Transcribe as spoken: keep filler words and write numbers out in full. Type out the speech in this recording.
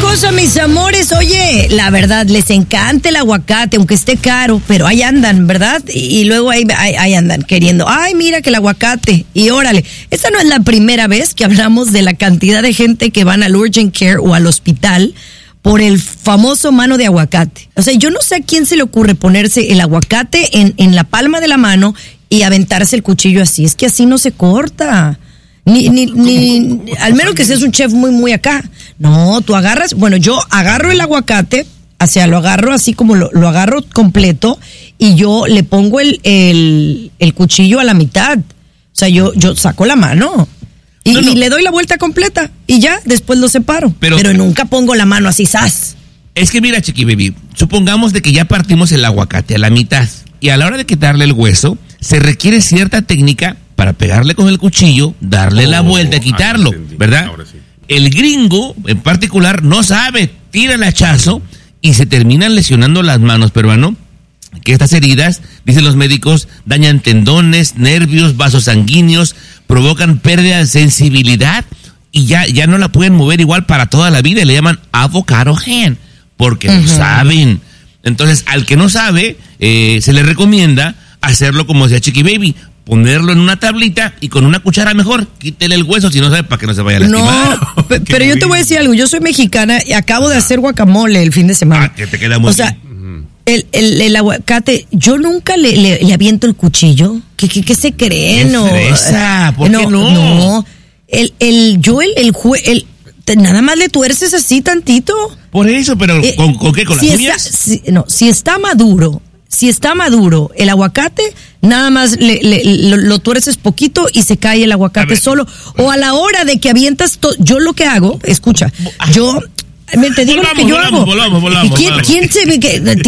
cosa, mis amores. Oye, la verdad, les encanta el aguacate, aunque esté caro, pero ahí andan, ¿verdad? Y, y luego ahí, ahí, ahí andan queriendo, ay, mira que el aguacate, y órale. Esta no es la primera vez que hablamos de la cantidad de gente que van al urgent care o al hospital por el famoso mano de aguacate. O sea, yo no sé a quién se le ocurre ponerse el aguacate en, en la palma de la mano y aventarse el cuchillo así. Es que así no se corta. Ni, ni, ni, al menos que seas un chef muy, muy acá. No, tú agarras, bueno, yo agarro el aguacate, o sea, lo agarro así como lo, lo agarro completo y yo le pongo el, el, el cuchillo a la mitad. O sea, yo, yo saco la mano y, no, no. y le doy la vuelta completa y ya, después lo separo. Pero, pero nunca pongo la mano así, ¡zas! Es que mira, Chiqui Baby, supongamos de que ya partimos el aguacate a la mitad y a la hora de quitarle el hueso, se requiere cierta técnica para pegarle con el cuchillo, darle oh, la vuelta y quitarlo, ¿verdad? Sí. El gringo, en particular, no sabe, tira el hachazo y se terminan lesionando las manos, peruano, que estas heridas, dicen los médicos, dañan tendones, nervios, vasos sanguíneos, provocan pérdida de sensibilidad y ya, ya no la pueden mover igual para toda la vida. Le llaman avocado hand, porque uh-huh. no saben. Entonces, al que no sabe, eh, se le recomienda hacerlo como decía Chiqui Baby, ponerlo en una tablita y con una cuchara mejor, quítele el hueso si no sabe para que no se vaya a lastimar. No, p- pero yo te voy a decir algo, yo soy mexicana y acabo de hacer guacamole el fin de semana. Ah, que te queda muy o sea, bien. El, el, el aguacate, yo nunca le, le, le aviento el cuchillo. ¿Qué, qué, qué se creen? No, ¿por no, qué no? No, el, el, yo el, el, jue, el te, nada más le tuerces así tantito. Por eso, pero eh, ¿con, ¿con qué? ¿Con si las está, uñas? Si, no, si está maduro, si está maduro el aguacate, nada más le, le, lo, lo tuerces poquito y se cae el aguacate solo. O a la hora de que avientas, to- yo lo que hago, escucha, yo... Te digo volvamos, lo que yo volvamos, hago. Volvamos, volvamos, ¿Quién, volvamos. ¿quién se ve que